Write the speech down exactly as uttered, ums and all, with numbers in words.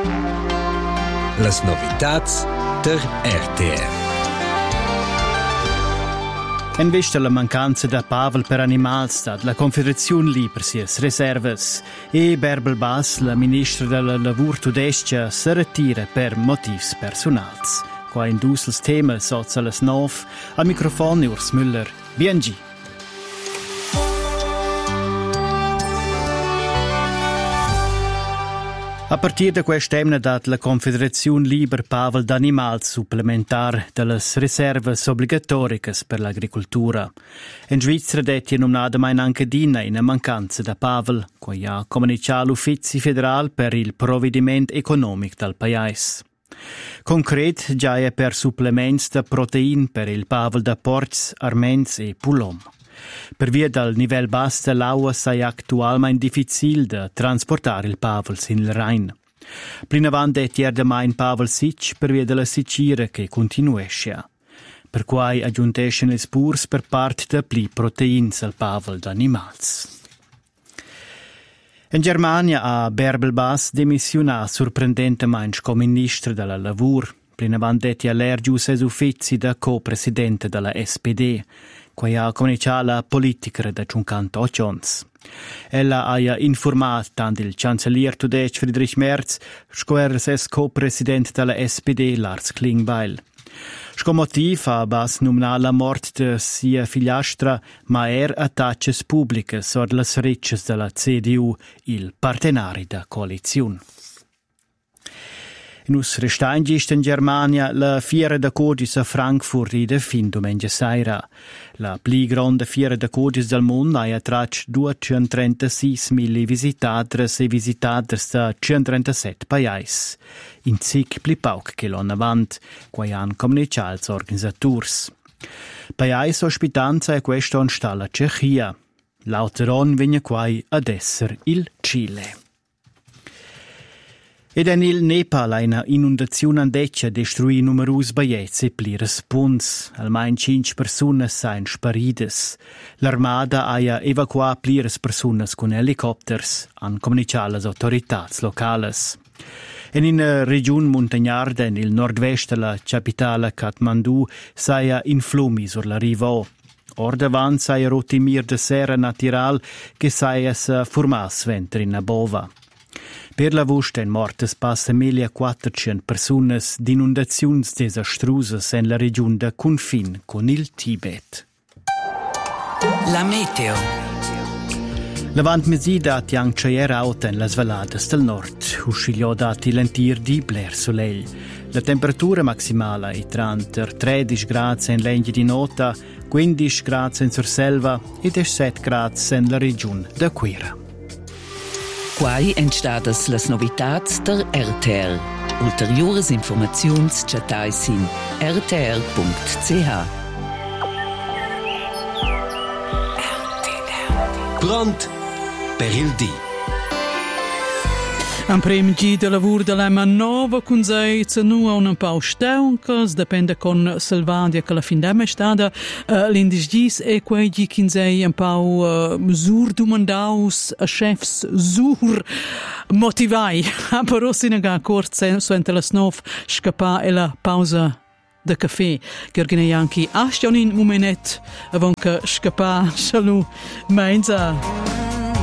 Las novitats der R T R. En vista la mancanza da pavel per animals da la Confederazione Liber sies reserves e Berbel Bas, la ministra del lavoro tudestia, si ritira per motivi personals. Qua in dus tema sozza las nov, al microfono Urs Müller. B N G. A partir da quest'emna dat la Confederazione Liber pavel d'animals supplementar delle riservas obbligatoricas per l'agricoltura. In Svizzera detti nominata mai anche dina in mancanza da pavel, qua ha comunicato l'Ufficio federale per il provvedimento economico del paese. Concret già è per supplements da protein per il pavel da porcs, arments e pulom. Per via del livello basso dell'acqua è attualmente difficile da trasportare il pavel sin il Rhein. Più avanti è tier da mai in pavel sicc per via della sicira che continuesce. Per cui aggiungesce le spurs per parte da pli proteine al pavel d'animals. In Germania ha Berbel Bas demissionato sorprendentemente come ministro della lavoro. Più avanti è allergius es uffizi da co-presidente della S P D. Qua ha comunicato la politica da cinquanta Jones. Ella ha informato tanto il cancellier tudec Friedrich Merz, square es co-presidente della S P D Lars Klingbeil. Sco motiv ha Bas nominato la morte de sia figliastra, ma er attacches publicas or las ricches della C D U, il partenari da coalizione. In us restangist in Germania la fiera da codis a Frankfurt ride fin domenica sera. La pli grande fiera da codis del mondo ha attract duecentotrentasei visitatores e visitators da centotrentasette paesi. In zic pli pauc che l'hanno avant, qua han comunicato als organisators. Paesi ospitanza è questo on sta la Cechia. Lauteron vigne quai ad esser il Cile. Ed en il Nepal una inundazione andeccia destruì numerosi baiezzi e plires punts. Almeno cinque persone sain sparides. L'armada ha evacuato plires persone con elicotters, han comunicato le autorità locali. En in una regione montagnarda, nel nord-est della capitale Kathmandu, saia in flumi sur la riva. Or davanti saia rotimir de serra natural che saia sa formas venter in bova. Per la vosta in mortes passa millequattrocento persone d'inondazioni desastrose nella regione da confine con il Tibet. La meteo. Lavant mesi dati anche ieri auta in las valadas del nord, uscigliò dati lentir di bler soleil. La temperatura maximale è tra tredici gradi in legno di nota, quindici gradi in Surselva e diciassette gradi nella regione da Quira. Quai entstadas las novitats der R T R. Ulteriores informaziuns chatais in r t r punct c h. Pront per il dì. Am prem gi de lavur de la nova con sei nu un pau stauncas depende con Salvadia che la fin d'ema stada uh, l'indis gis e quei gi kin sei un pau uh, zur dumandaus a chefs zur motivai però sinaga kort so ente la snov scapa e la pausa de caffè che organi anche a stionin momenet avon che scapa salu mainza